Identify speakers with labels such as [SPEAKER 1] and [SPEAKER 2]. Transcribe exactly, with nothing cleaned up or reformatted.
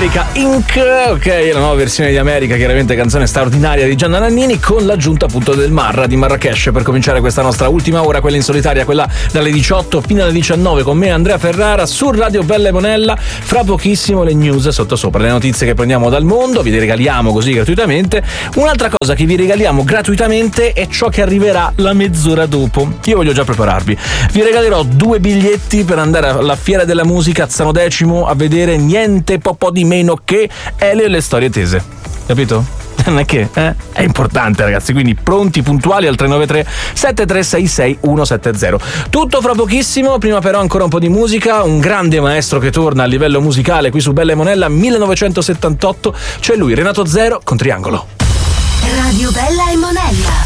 [SPEAKER 1] America Incorporated, ok, la nuova versione di America, chiaramente canzone straordinaria di Gianna Nannini, con l'aggiunta appunto del Marra di Marrakesh per cominciare questa nostra ultima ora, quella in solitaria, quella dalle diciotto fino alle diciannove con me Andrea Ferrara su Radio Bella e Monella. Fra pochissimo le news sottosopra, le notizie che prendiamo dal mondo, vi le regaliamo così gratuitamente. Un'altra cosa che vi regaliamo gratuitamente è ciò che arriverà la mezz'ora dopo. Io voglio già prepararvi. Vi regalerò due biglietti per andare alla Fiera della Musica a Zano Decimo a vedere niente po' po' di meno che Elio e le storie tese. Capito? Non è che eh? È importante, ragazzi, quindi pronti, puntuali al tre nove tre sette tre sei sei uno sette zero. Tutto fra pochissimo, prima però ancora un po' di musica, un grande maestro che torna a livello musicale qui su Bella e Monella, millenovecentosettantotto, c'è lui, Renato Zero con Triangolo.
[SPEAKER 2] Radio Bella e Monella.